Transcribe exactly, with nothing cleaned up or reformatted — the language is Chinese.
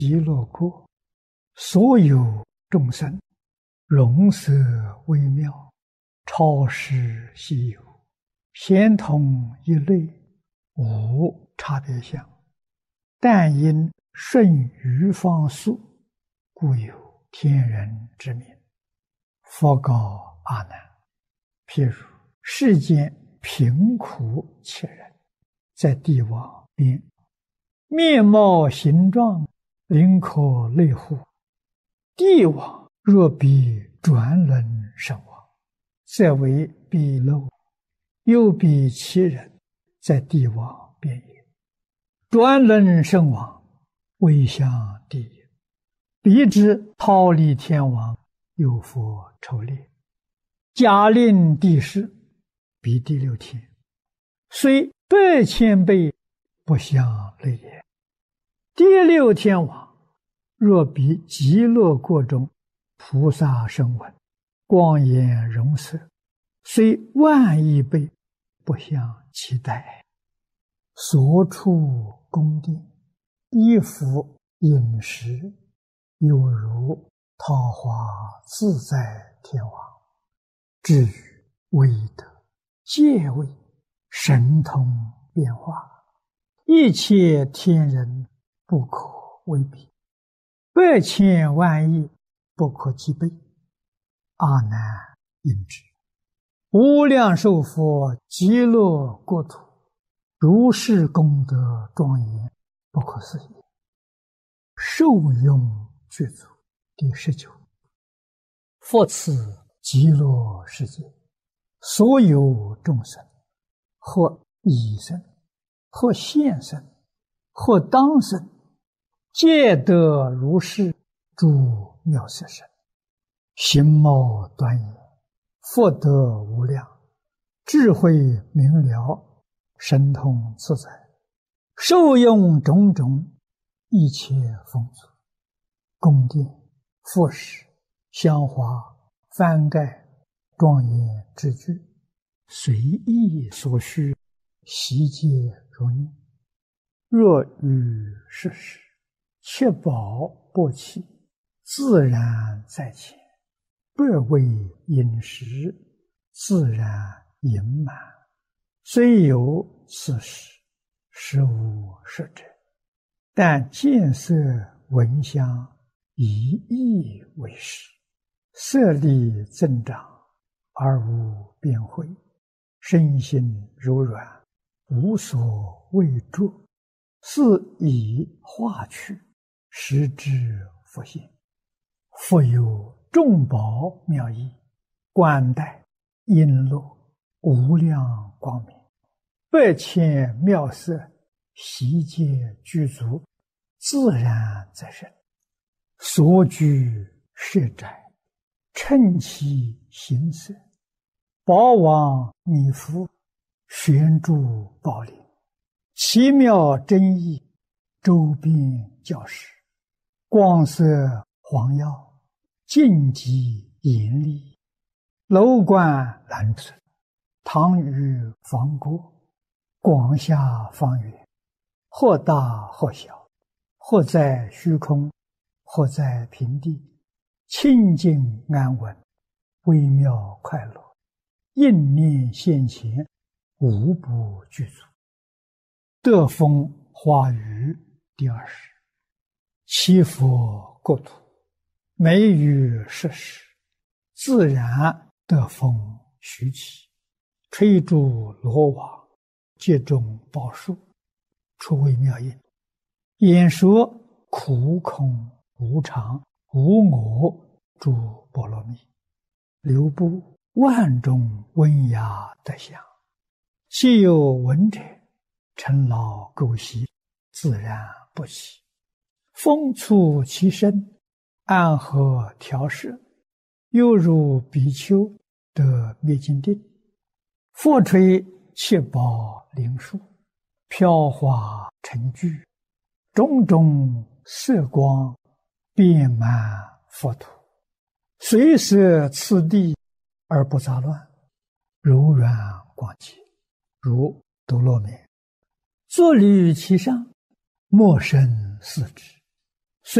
极乐国所有众生，容色微妙，超世稀有，咸同一类，无差别相。但因顺于方速，故有天人之名。佛告阿难：譬如世间贫苦切人，在地网边，面貌形状，灵可类乎？地网若比转轮身亡，则为鄙陋；又比其人，在地网边也。转轮身亡，未向地也。彼之忉利天王，有佛抽列，假令地势，彼第六天，虽百千倍，不相类也。第六天王，若比极乐国中菩萨声闻，光颜容色，虽万亿倍，不相期待。所处宫殿，衣服饮食，有如桃花自在天王。至于威德、戒位、神通变化，一切天人不可为比，百千万亿不可计备。阿难应知，无量寿佛极乐国土，如是功德庄严，不可思议。受用具足。第十九，复此极乐世界，所有众生，或已生，或现生，或当生，皆得如是诸妙色身，形貌端严，福德无量，智慧明了，神通自在，受用种种一切丰足，宫殿、服饰、香花、幡盖、庄严之具，随意所需，悉皆如念。若遇世事，切宝不起，自然在前，不为饮食，自然盈满。虽有此事，实无实者，但见色闻香，以意为实，色力增长，而无变慧，身心柔软，无所畏著，是以化去，实之复现。复有众宝妙义，冠带璎珞，无量光明，百千妙色，悉皆具足，自然在身。所居舍宅，称其形色，宝王弥覆，悬诸宝林，奇妙真意，周边教室，光色黄耀，净极严厉，楼观蓝色，堂宇房郭，广厦方圆，或大或小，或在虚空，或在平地，清净安稳，微妙快乐，应念现前，无不具足。得风花雨第二十，七佛国土，每于世时，自然得风徐起，吹诸罗网，皆中宝树，出微妙音，演说苦空无常无我诸波罗蜜，流布万种温雅德相，既有闻者，尘劳垢习，自然不起。风触其身，安和调摄，犹如比丘得灭尽定。复吹七宝灵树，飘华成聚，种种色光，遍满佛土，随摄次第而不杂乱，柔软广洁，如多罗面。坐立其上，莫生四肢，